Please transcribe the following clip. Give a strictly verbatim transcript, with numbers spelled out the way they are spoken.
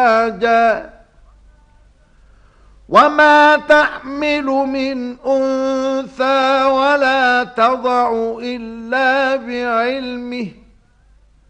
وما تحمل من أنثى ولا تضع إلا بعلمه